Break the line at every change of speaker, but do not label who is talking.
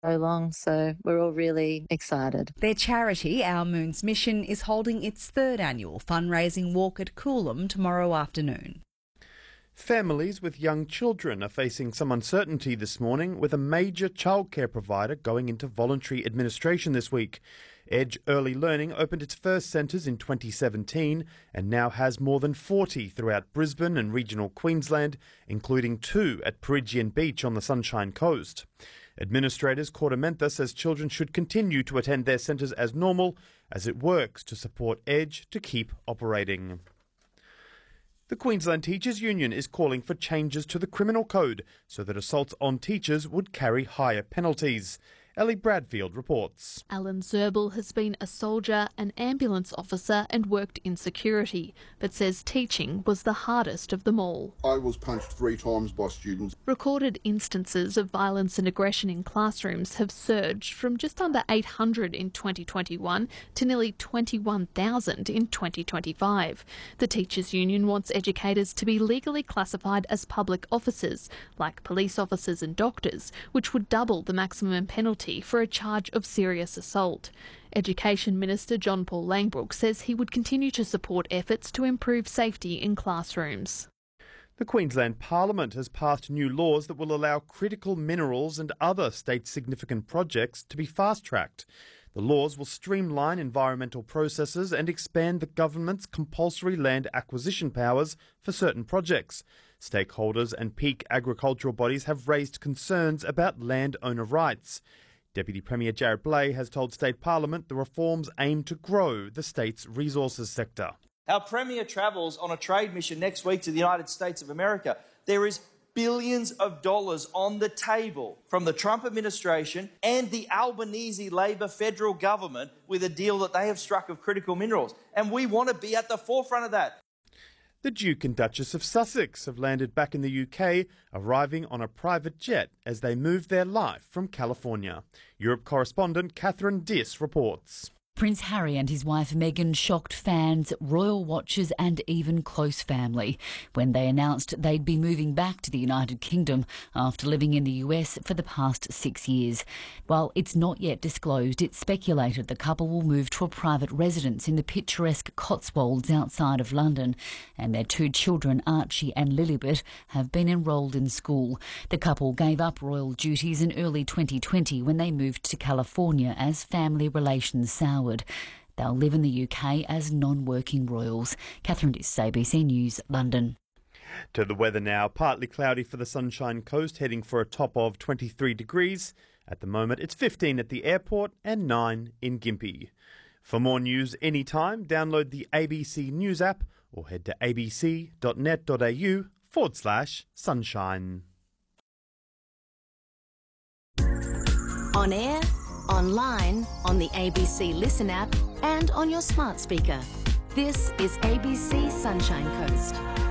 so long, so we're all really excited.
Their charity, Our Moon's Mission, is holding its third annual fundraising walk at Coolum tomorrow afternoon.
Families with young children are facing some uncertainty this morning, with a major childcare provider going into voluntary administration this week. Edge Early Learning opened its first centres in 2017 and now has more than 40 throughout Brisbane and regional Queensland, including 2 at Peregian Beach on the Sunshine Coast. Administrators Kordamentha says children should continue to attend their centres as normal as it works to support Edge to keep operating. The Queensland Teachers Union is calling for changes to the criminal code so that assaults on teachers would carry higher penalties. Ellie Bradfield reports.
Alan Zerbel has been a soldier, an ambulance officer and worked in security, but says teaching was the hardest of them all.
I was punched 3 times by students.
Recorded instances of violence and aggression in classrooms have surged from just under 800 in 2021 to nearly 21,000 in 2025. The Teachers Union wants educators to be legally classified as public officers, like police officers and doctors, which would double the maximum penalty for a charge of serious assault. Education Minister John Paul Langbroek says he would continue to support efforts to improve safety in classrooms.
The Queensland Parliament has passed new laws that will allow critical minerals and other state-significant projects to be fast-tracked. The laws will streamline environmental processes and expand the government's compulsory land acquisition powers for certain projects. Stakeholders and peak agricultural bodies have raised concerns about landowner rights. Deputy Premier Jarrod Bleijie has told State Parliament the reforms aim to grow the state's resources sector.
Our Premier travels on a trade mission next week to the United States of America. There is billions of dollars on the table from the Trump administration and the Albanese Labor federal government with a deal that they have struck of critical minerals. And we want to be at the forefront of that.
The Duke and Duchess of Sussex have landed back in the UK, arriving on a private jet as they move their life from California. Europe correspondent Catherine Diss reports.
Prince Harry and his wife Meghan shocked fans, royal watchers and even close family when they announced they'd be moving back to the United Kingdom after living in the US for the past 6 years. While it's not yet disclosed, it's speculated the couple will move to a private residence in the picturesque Cotswolds outside of London, and their 2 children, Archie and Lilibet, have been enrolled in school. The couple gave up royal duties in early 2020 when they moved to California as family relations soured. They'll live in the UK as non-working royals. Catherine Diss, ABC News, London.
To the weather now, partly cloudy for the Sunshine Coast, heading for a top of 23 degrees. At the moment, it's 15 at the airport and 9 in Gympie. For more news anytime, download the ABC News app or head to abc.net.au/sunshine.
On air, online, on the ABC Listen app and on your smart speaker. This is ABC Sunshine Coast.